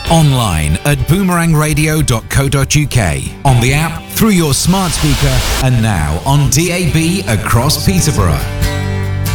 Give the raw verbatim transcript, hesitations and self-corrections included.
Online at boomerang radio dot co dot uk, on the app, through your smart speaker, and now on D A B across Peterborough.